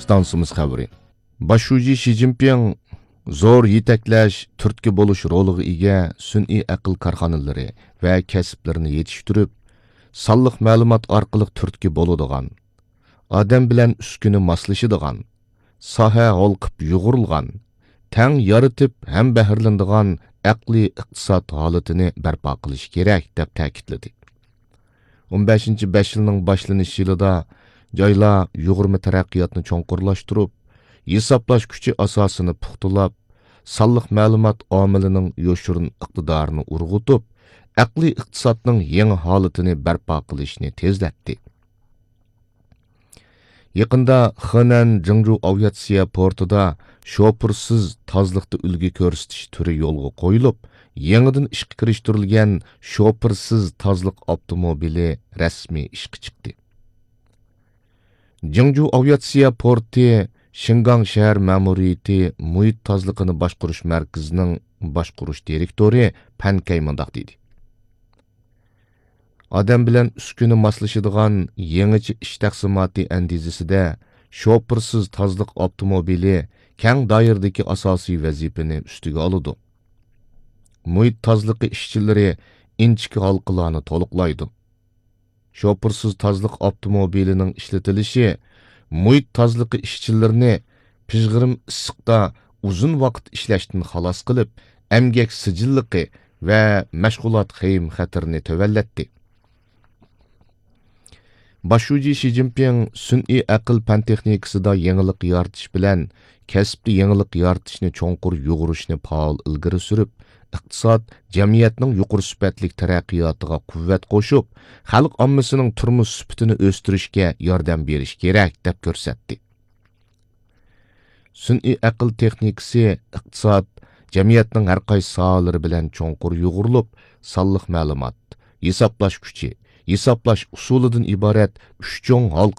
stansımız xəbəri. Başuji Xi Jinping zo'r yetaklash, turtki bo'lish roliga ega sun'iy aql korxonalari va kasblarini yetishtirib, sonliq ma'lumot orqali turtki bo'ladigan, odam bilan uskuni moslashadigan, soha holqib yug'urilgan, tang yaratib ham bahrlanadigan aqliy iqtisod holatini barpo qilish kerak deb ta'kidladi. 15-5 yilning boshlanish yilida joylar yug'urma taraqqiyotni cho'nqurlashtirib, hisoblash kuchi asosini puxtalab, sonliq ma'lumot omilining yo'shirin iqtidorini urg'utib, aqliy iqtisodning yangi holatini barpo qilishni tezlatdi. Yaqinda Henan Jingzhou aviatsiya portida shopursiz tozliqda ulgi ko'rsatish turi yo'lga qo'yilib, yangidan ishga kirishtirilgan shopursiz tozliq avtomobili rasmiy ishga chiqdi. Jingzhou aviatsiya porti Shingang shahar ma'muriyati muhit tozliqini boshqarish markazining boshqarish direktori Pan Kay mundaq dedi. Odam bilan uskuni moslashadigan yangicha ish taqsimoti andizasida shopursiz tozliq avtomobili keng doiradagi asosiy vazifani ustiga oladi. Muhit tozliqi ishchilari inchki halqalarni to'liqlaydi. Shopursiz tozliq avtomobilining ishlatilishi muhit tozliqi ishchilarini pishg'irim issiqda uzun vaqt ishlashdan xalos qilib, emgak sijilligi va mashg'ulot xayim xatarini tövallatdi. Başuji Xi Jinping sun'iy aql fan texnikasida yangilik yaratish bilan kasbda yangilik yaratishni cho'nqur yug'urishni faol ilgari surib, iqtisod jamiyatning yuqori sifatli taraqqiyotiga quvvat qo'shib, xalq ommasining turmush sifatini o'stirishga yordam berish kerak deb ko'rsatdi. Sun'iy aql texnikasi iqtisod jamiyatning har qaysi sohalari bilan cho'nqur yug'urilib, sonliq ma'lumot, hisoblash kuchi, hisoblash usulidan iborat 3 cho'ng